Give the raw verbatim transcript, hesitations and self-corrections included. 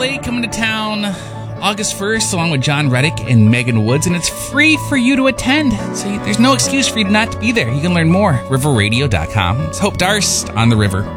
Lake coming to town August first, along with John Reddick and Megan Woods, and it's free for you to attend. So there's no excuse for you not to be there. You can learn more, river radio dot com. It's Hope Darst on the river.